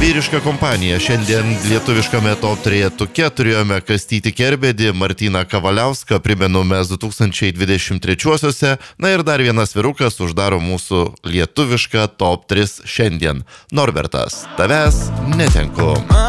Vyriška kompanija. Šiandien lietuviškame top 3 turėjome Kastytį Kerbedį, Martyną Kavaliauską, primenu, mes 2023-osiuose. Na ir dar vienas vyrukas uždaro mūsų lietuvišką top 3 šiandien. Norbertas, tavęs netenku.